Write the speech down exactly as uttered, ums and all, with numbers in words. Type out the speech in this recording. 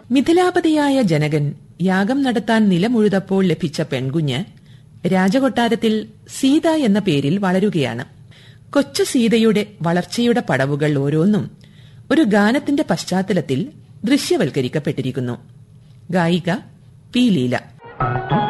മിഥിലാപതിയായ ജനകൻ യാഗം നടത്താൻ നിലമുഴുതപ്പോൾ ലഭിച്ച പെൺകുഞ്ഞ് രാജകൊട്ടാരത്തിൽ സീത എന്ന പേരിൽ വളരുകയാണ്. കൊച്ചു സീതയുടെ വളർച്ചയുടെ പടവുകൾ ഓരോന്നും ഒരു ഗാനത്തിന്റെ പശ്ചാത്തലത്തിൽ ദൃശ്യവൽക്കരിക്കപ്പെട്ടിരിക്കുന്നു. ഗായിക പി ലീല.